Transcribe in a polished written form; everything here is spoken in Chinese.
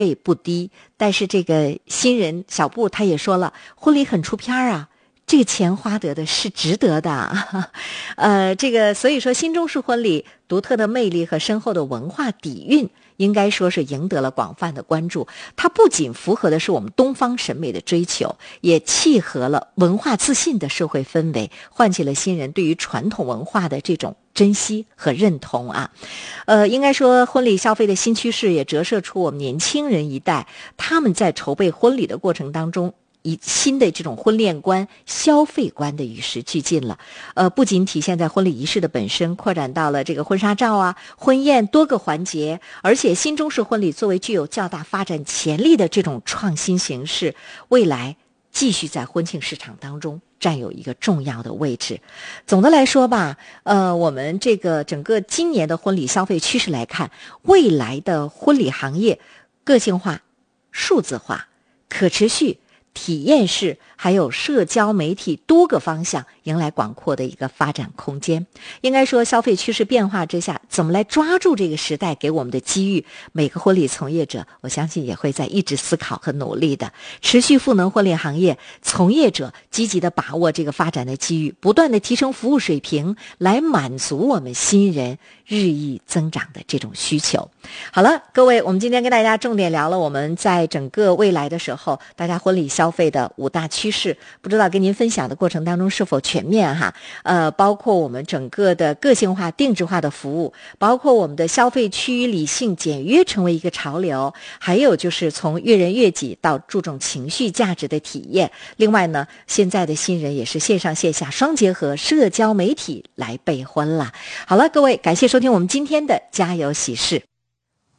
不低，但是这个新人小布他也说了，婚礼很出片啊，这个钱花得的是值得的。所以说新中式婚礼独特的魅力和深厚的文化底蕴，应该说是赢得了广泛的关注。它不仅符合的是我们东方审美的追求，也契合了文化自信的社会氛围，唤起了新人对于传统文化的这种珍惜和认同啊。应该说婚礼消费的新趋势也折射出我们年轻人一代他们在筹备婚礼的过程当中，以新的这种婚恋观、消费观的与时俱进了。不仅体现在婚礼仪式的本身，扩展到了这个婚纱照啊、婚宴多个环节，而且新中式婚礼作为具有较大发展潜力的这种创新形式，未来继续在婚庆市场当中占有一个重要的位置。总的来说吧，我们这个整个今年的婚礼消费趋势来看，未来的婚礼行业个性化、数字化、可持续、体验式还有社交媒体多个方向迎来广阔的一个发展空间。应该说消费趋势变化之下，怎么来抓住这个时代给我们的机遇，每个婚礼从业者我相信也会在一直思考和努力的。持续赋能婚礼行业从业者积极的把握这个发展的机遇，不断的提升服务水平，来满足我们新人日益增长的这种需求。好了，各位，我们今天跟大家重点聊了我们在整个未来的时候大家婚礼消费的5大趋势，不知道跟您分享的过程当中是否全面哈？包括我们整个的个性化定制化的服务，包括我们的消费趋于理性简约成为一个潮流，还有就是从悦人悦己到注重情绪价值的体验。另外呢，现在的新人也是线上线下双结合，社交媒体来备婚了。好了，各位，感谢收听我们今天的家有喜事。